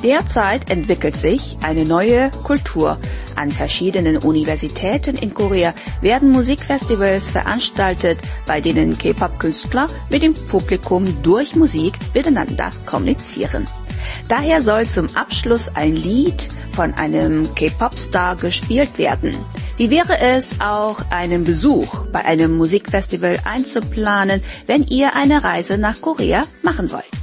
Derzeit entwickelt sich eine neue Kultur. An verschiedenen Universitäten in Korea werden Musikfestivals veranstaltet, bei denen K-Pop-Künstler mit dem Publikum durch Musik miteinander kommunizieren. Daher soll zum Abschluss ein Lied von einem K-Pop-Star gespielt werden. Wie wäre es auch, einen Besuch bei einem Musikfestival einzuplanen, wenn ihr eine Reise nach Korea machen wollt?